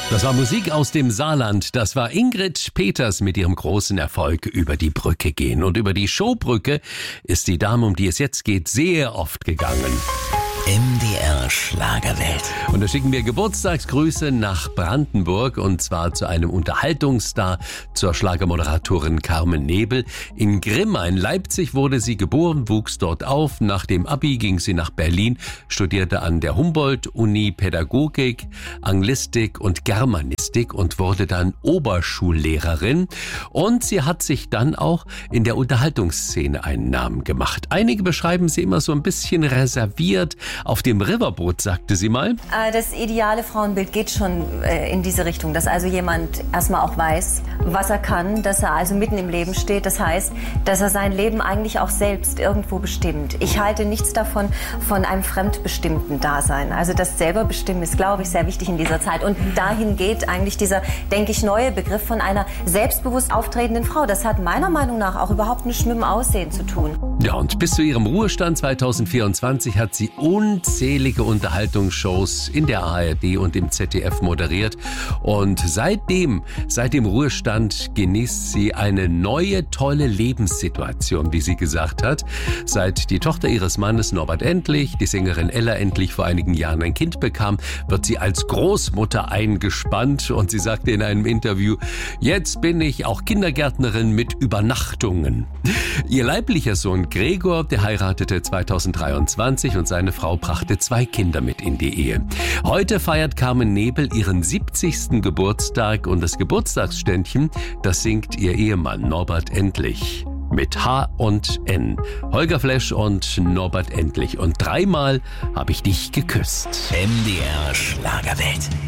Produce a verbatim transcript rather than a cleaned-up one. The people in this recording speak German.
Das war Musik aus dem Saarland. Das war Ingrid Peters mit ihrem großen Erfolg Über die Brücke gehen. Und über die Showbrücke ist die Dame, um die es jetzt geht, sehr oft gegangen. M D R Schlagerwelt. Und da schicken wir Geburtstagsgrüße nach Brandenburg und zwar zu einem Unterhaltungsstar, zur Schlagermoderatorin Carmen Nebel. In Grimma in Leipzig wurde sie geboren, wuchs dort auf. Nach dem Abi ging sie nach Berlin, studierte an der Humboldt-Uni Pädagogik, Anglistik und Germanistik und wurde dann Oberschullehrerin. Und sie hat sich dann auch in der Unterhaltungsszene einen Namen gemacht. Einige beschreiben sie immer so ein bisschen reserviert. Auf dem Riverboot, sagte sie mal. Das ideale Frauenbild geht schon in diese Richtung, dass also jemand erstmal auch weiß, was er kann, dass er also mitten im Leben steht. Das heißt, dass er sein Leben eigentlich auch selbst irgendwo bestimmt. Ich halte nichts davon von einem fremdbestimmten Dasein. Also das selber bestimmen ist, glaube ich, sehr wichtig in dieser Zeit. Und dahin geht eigentlich dieser, denke ich, neue Begriff von einer selbstbewusst auftretenden Frau. Das hat meiner Meinung nach auch überhaupt nichts mit dem Aussehen zu tun. Ja, und bis zu ihrem Ruhestand zweitausendvierundzwanzig hat sie unzählige Unterhaltungsshows in der A R D und im Z D F moderiert. Und seitdem, seit dem Ruhestand, genießt sie eine neue, tolle Lebenssituation, wie sie gesagt hat. Seit die Tochter ihres Mannes Norbert Endlich, die Sängerin Ella Endlich, vor einigen Jahren ein Kind bekam, wird sie als Großmutter eingespannt. Und sie sagte in einem Interview, jetzt bin ich auch Kindergärtnerin mit Übernachtungen. Ihr leiblicher Sohn Gregor, der heiratete zweitausenddreiundzwanzig und seine Frau brachte zwei Kinder mit in die Ehe. Heute feiert Carmen Nebel ihren siebzigsten Geburtstag und das Geburtstagsständchen, das singt ihr Ehemann Norbert Endlich. Mit H und N. Holger Flesch und Norbert Endlich. Und dreimal habe ich dich geküsst. M D R Schlagerwelt.